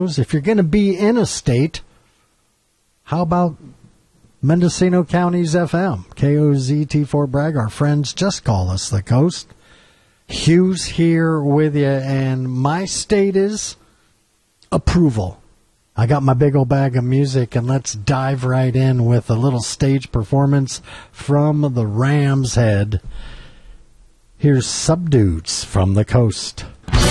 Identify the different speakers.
Speaker 1: If you're going to be in a state, how about Mendocino County's FM, KOZT4 Bragg? Our friends just call us the Coast. Hugh's here with you, and my state is approval. I got my big old bag of music, and let's dive right in with a little stage performance from the Ram's Head. Here's Subdudes from the Coast.